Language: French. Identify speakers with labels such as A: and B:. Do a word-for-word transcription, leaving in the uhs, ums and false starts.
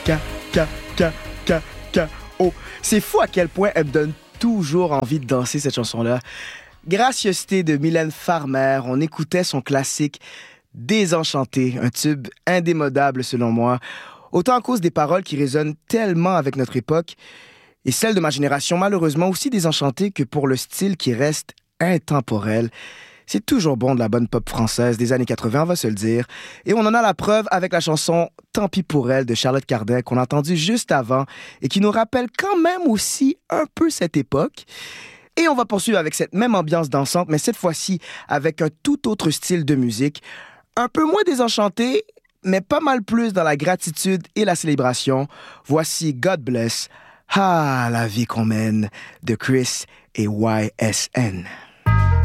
A: K, K, K, K, K, O. C'est fou à quel point elle me donne toujours envie de danser cette chanson-là. Gracieuseté de Mylène Farmer, on écoutait son classique Désenchanté, un tube indémodable selon moi, autant à cause des paroles qui résonnent tellement avec notre époque et celle de ma génération, malheureusement aussi désenchantée, que pour le style qui reste intemporel. C'est toujours bon de la bonne pop française des années quatre-vingts, on va se le dire. Et on en a la preuve avec la chanson Tant pis pour elle de Charlotte Cardin qu'on a entendue juste avant et qui nous rappelle quand même aussi un peu cette époque. Et on va poursuivre avec cette même ambiance dansante, mais cette fois-ci avec un tout autre style de musique, un peu moins désenchanté, mais pas mal plus dans la gratitude et la célébration. Voici God Bless, ah, la vie qu'on mène, de Chris et Y S N.